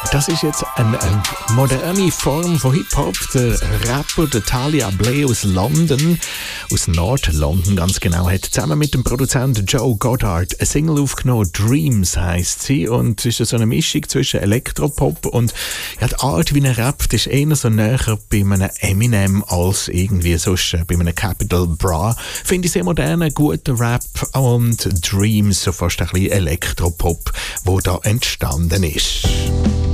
Das ist jetzt eine moderne Form von Hip-Hop. Der Rapper der Talia Bley aus London, aus Nord-London ganz genau, hat zusammen mit dem Produzenten Joe Goddard eine Single aufgenommen. Dreams heisst sie und ist so eine Mischung zwischen Elektropop und ja, die Art, wie er rappt, ist eher so näher bei einem Eminem als irgendwie sonst bei einem Capital Bra. Finde ich sehr modernen, guten Rap und Dreams, so fast ein bisschen Elektropop, wo da entstanden ist.